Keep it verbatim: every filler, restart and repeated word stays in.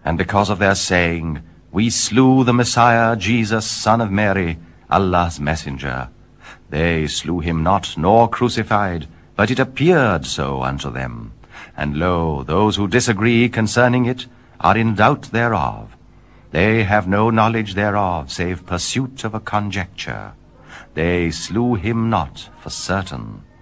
And because of their saying, We slew the Messiah, Jesus, son of Mary, Allah's messenger, they slew him not, nor crucified, but it appeared so unto them. And lo, those who disagree concerning it are in doubt thereof. They have no knowledge thereof, save pursuit of a conjecture. They slew him not for certain.